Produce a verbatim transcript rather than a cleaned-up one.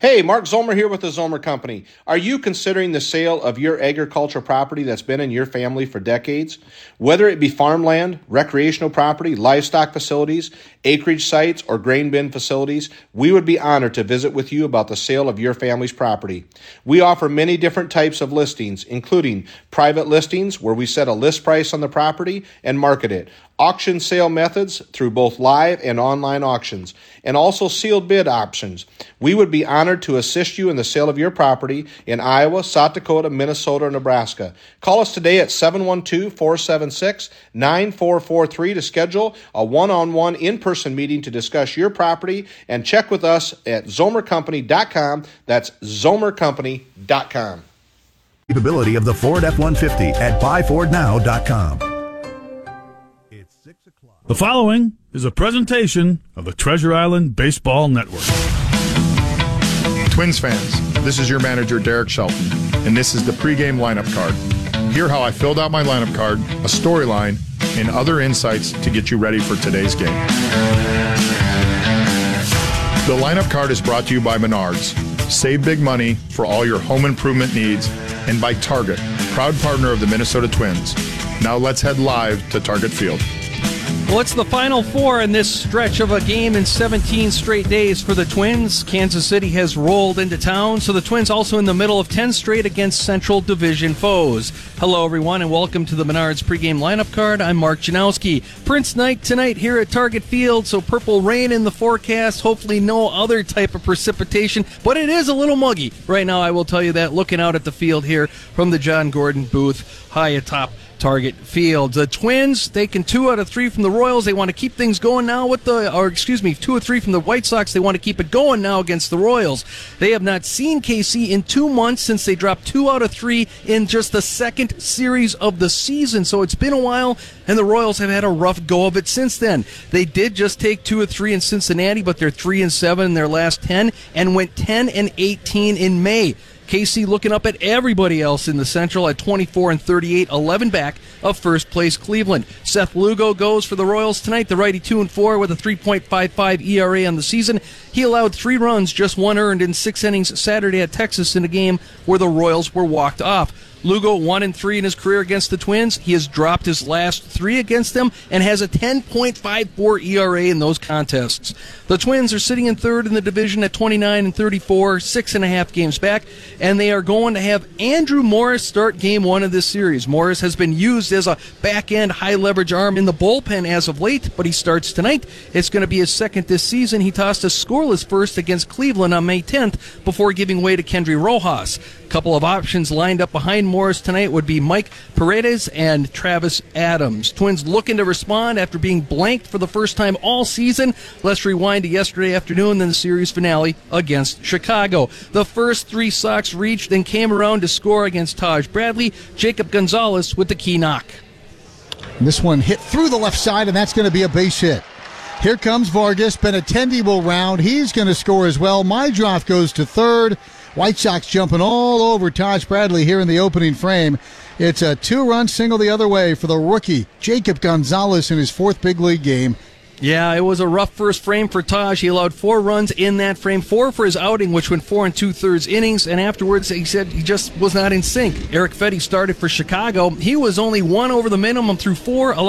Hey, Mark Zomer here with the Zomer Company. Are you considering the sale of your agricultural property that's been in your family for decades? Whether it be farmland, recreational property, livestock facilities, acreage sites, or grain bin facilities, we would be honored to visit with you about the sale of your family's property. We offer many different types of listings, including private listings where we set a list price on the property and market it, auction sale methods through both live and online auctions, and also sealed bid options. We would be honored to assist you in the sale of your property in Iowa, South Dakota, Minnesota, or Nebraska. Call us today at seven one two, four seven six, nine four four three to schedule a one-on-one in-person meeting to discuss your property, and check with us at zomer company dot com. That's zomer company dot com. Capability of the Ford F one fifty at buy ford now dot com. The following is a presentation of the Treasure Island Baseball Network. Twins fans, this is your manager, Derek Shelton, and this is the pregame lineup card. Hear how I filled out my lineup card, a storyline, and other insights to get you ready for today's game. The lineup card is brought to you by Menards. Save big money for all your home improvement needs, and by Target, proud partner of the Minnesota Twins. Now let's head live to Target Field. Well, it's the final four in this stretch of a game in seventeen straight days for the Twins. Kansas City has rolled into town, so the Twins also in the middle of ten straight against Central Division foes. Hello, everyone, and welcome to the Menards pregame lineup card. I'm Mark Janowski. Prince night tonight here at Target Field, so purple rain in the forecast. Hopefully no other type of precipitation, but it is a little muggy right now, I will tell you that, looking out at the field here from the John Gordon booth high atop Target Field. The Twins taking two out of three from the Royals. They want to keep things going now with the, or excuse me, two or three from the White Sox. They want to keep it going now against the Royals. They have not seen K C in two months since they dropped two out of three in just the second series of the season. So it's been a while, and the Royals have had a rough go of it since then. They did just take two or three in Cincinnati, but they're three and seven in their last ten, and went ten and eighteen in May. K C looking up at everybody else in the Central at twenty-four and thirty-eight, eleven back of first place Cleveland. Seth Lugo goes for the Royals tonight, the righty two and four with a three point five five E R A on the season. He allowed three runs, just one earned in six innings Saturday at Texas in a game where the Royals were walked off. Lugo one and three in his career against the Twins. He has dropped his last three against them and has a ten point five four E R A in those contests. The Twins are sitting in third in the division at twenty-nine and thirty-four, six and a half games back, and they are going to have Andrew Morris start game one of this series. Morris has been used as a back-end high-leverage arm in the bullpen as of late, but he starts tonight. It's going to be his second this season. He tossed a scoreless first against Cleveland on May tenth before giving way to Kendry Rojas. Couple of options lined up behind Morris tonight would be Mike Paredes and Travis Adams. Twins looking to respond after being blanked for the first time all season. Let's rewind to yesterday afternoon, then the series finale against Chicago. The first three Sox reached, then came around to score against Taj Bradley. Jacob Gonzalez with the key knock. This one hit through the left side, and that's going to be a base hit. Here comes Vargas. Benintendi will round. He's going to score as well. Mydroff goes to third. White Sox jumping all over Taj Bradley here in the opening frame. It's a two-run single the other way for the rookie, Jacob Gonzalez, in his fourth big league game. Yeah, it was a rough first frame for Taj. He allowed four runs in that frame, four for his outing, which went four and two-thirds innings, and afterwards he said he just was not in sync. Eric Fetty started for Chicago. He was only one over the minimum through four,